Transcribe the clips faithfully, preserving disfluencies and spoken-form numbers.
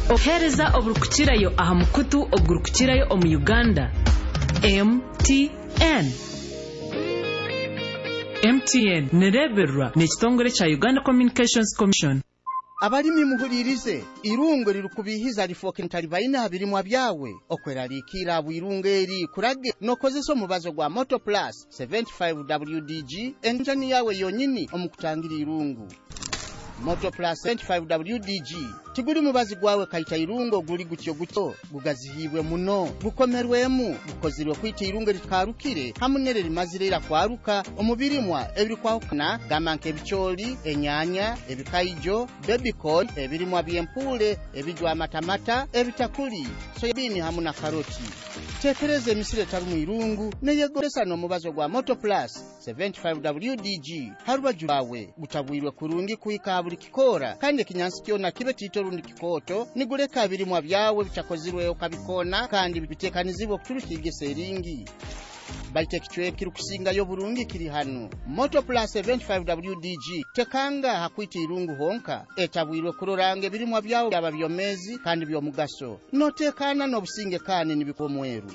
Ohereza oburukukirayo aha mukutu ogurukukirayo omu Uganda. M T N. M T N nereberwa n'ekitongole kya Uganda Communications Commission. Abalimi muhulirize, irungo lirukubihiza lifoke ntalibaina habirimwa byawe okweraliikira bwirungo eri kurage nokozesa omubazo gwa Moto Plus seventy-five W D G enjani yawe yonyini omukutangira irungu. Moto Plus seventy-five W D G tiguri mubazi gwawe kaita irungo guri gutyo gutyo gugazihibwe muno gukomerwemu gukozirwe kwita irungo litukarukire hamunere limazirira kwaruka omubirimwa ebiri kwahukana gamanke ebicholi enyanya ebikaijo babycon ebirimwa byempule ebijwa matamata ebitakuli soyabini hamuna karoti. Tekereze emisire taru mu irungu neyegoresa n'omubazo gwa Moto Plus seventy-five W D G harubaju bawe gutabwirwe kurungi kuika buli kikora kandi kinyansi kyona kibe tito rundi kikoto nigureka abirimwa byawe bichakozirwe okabikona kandi bitekanizibwe kuturukige seringi. Baite kichwe kirukusinga yo burungi kiri hanu. Moto Plus seventy-five W D G tekanga hakwiti irungu honka etabwirwe kurorange birimwa byawe byaba byomezi kandi byomugaso notekana no businge kane nibikomweru.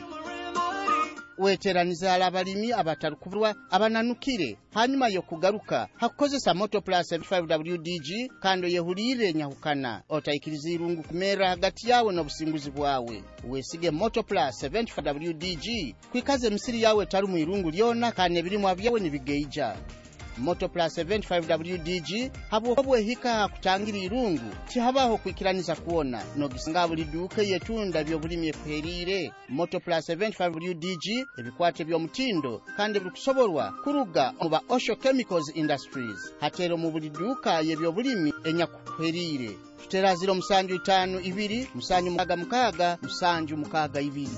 Weteraniza alabalimi abatarukubwa abananukire hanyuma yo kugaruka hakozesa Moto Plus seventy-five W D G kando yehulire nyahukana otaikiriza irungu kumera hagati yawe no businguzi bwawe. Wesige Moto Plus seventy-five W D G kwikaze misiri yawe taru mu irungu lyona kane birimwa byawe nibigeija. Moto Plus seventy-five W D G habo obwe hika kutangira irungu tihabaho kwikiraniza kuona no gisinga liduke yetunda byo bulimye kuherire. Moto Plus seventy-five W D G ebikwate byo mutindo kandi bikusoborwa kuruga oba Osho Chemicals Industries hatero mu buliduka yebyo bulimi enya kuherire. Tuteraziro musanju itanu ibiri musanju mukaga mukaga musanju mukaga ibiri.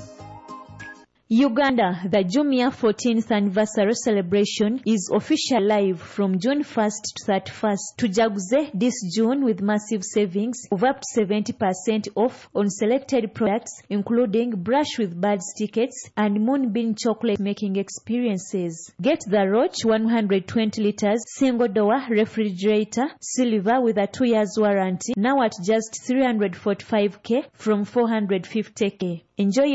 Uganda, the Jumia fourteenth anniversary celebration is officially live from June first to thirty-first. Tujaguze this June with massive savings of up to seventy percent off on selected products including brush with buds tickets and moonbeam chocolate making experiences. Get the Roach one hundred twenty liters single door refrigerator silver with a two years warranty now at just three hundred forty-five thousand from four hundred fifty thousand. Enjoy